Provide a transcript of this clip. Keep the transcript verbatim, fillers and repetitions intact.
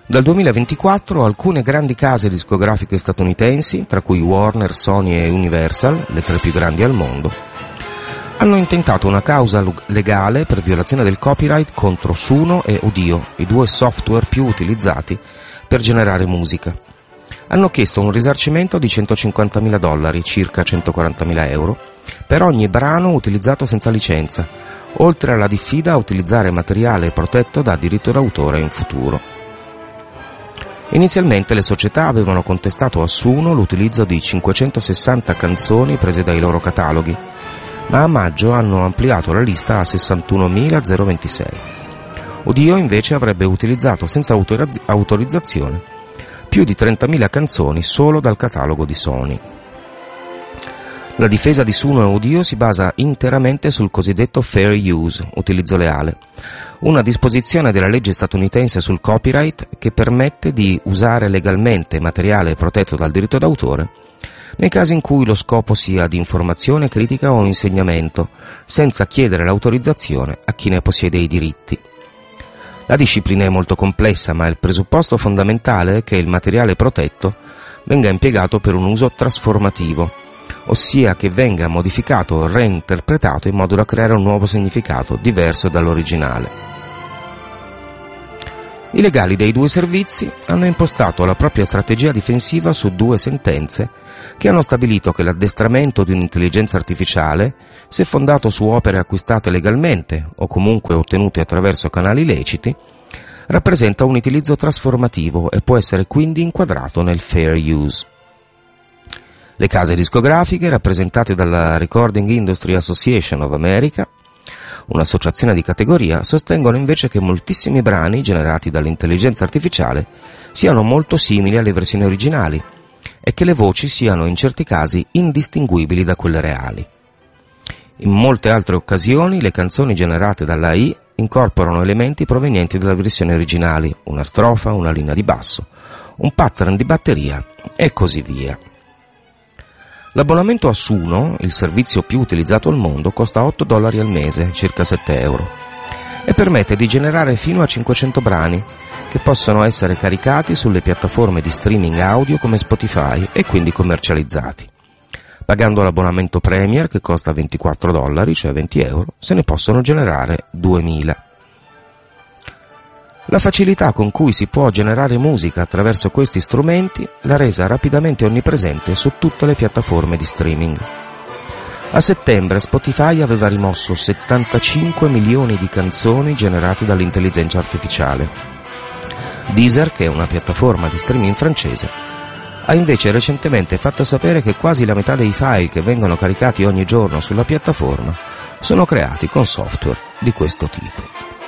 Dal duemilaventiquattro alcune grandi case discografiche statunitensi, tra cui Warner, Sony e Universal, le tre più grandi al mondo, hanno intentato una causa legale per violazione del copyright contro Suno e Udio, i due software più utilizzati per generare musica. Hanno chiesto un risarcimento di centocinquantamila dollari, circa centoquarantamila euro, per ogni brano utilizzato senza licenza, oltre alla diffida a utilizzare materiale protetto da diritto d'autore in futuro. Inizialmente le società avevano contestato a Suno l'utilizzo di cinquecentosessanta canzoni prese dai loro cataloghi, ma a maggio hanno ampliato la lista a sessantunomilaventisei. Udio invece avrebbe utilizzato senza autorizz- autorizzazione più di trentamila canzoni solo dal catalogo di Sony. La difesa di Suno e Udio si basa interamente sul cosiddetto fair use, utilizzo leale, una disposizione della legge statunitense sul copyright che permette di usare legalmente materiale protetto dal diritto d'autore nei casi in cui lo scopo sia di informazione, critica o insegnamento, senza chiedere l'autorizzazione a chi ne possiede i diritti. La disciplina è molto complessa, ma il presupposto fondamentale è che il materiale protetto venga impiegato per un uso trasformativo, ossia che venga modificato o reinterpretato in modo da creare un nuovo significato diverso dall'originale. I legali dei due servizi hanno impostato la propria strategia difensiva su due sentenze che hanno stabilito che l'addestramento di un'intelligenza artificiale, se fondato su opere acquistate legalmente o comunque ottenute attraverso canali leciti, rappresenta un utilizzo trasformativo e può essere quindi inquadrato nel fair use. Le case discografiche, rappresentate dalla Recording Industry Association of America, un'associazione di categoria, sostengono invece che moltissimi brani generati dall'intelligenza artificiale siano molto simili alle versioni originali e che le voci siano in certi casi indistinguibili da quelle reali. In molte altre occasioni le canzoni generate dall'A I incorporano elementi provenienti dalle versioni originali, una strofa, una linea di basso, un pattern di batteria e così via. L'abbonamento a Suno, il servizio più utilizzato al mondo, costa otto dollari al mese, circa sette euro, e permette di generare fino a cinquecento brani che possono essere caricati sulle piattaforme di streaming audio come Spotify e quindi commercializzati. Pagando l'abbonamento Premier, che costa ventiquattro dollari, cioè venti euro, se ne possono generare duemila. La facilità con cui si può generare musica attraverso questi strumenti l'ha resa rapidamente onnipresente su tutte le piattaforme di streaming. A settembre Spotify aveva rimosso settantacinque milioni di canzoni generate dall'intelligenza artificiale. Deezer, che è una piattaforma di streaming francese, ha invece recentemente fatto sapere che quasi la metà dei file che vengono caricati ogni giorno sulla piattaforma sono creati con software di questo tipo.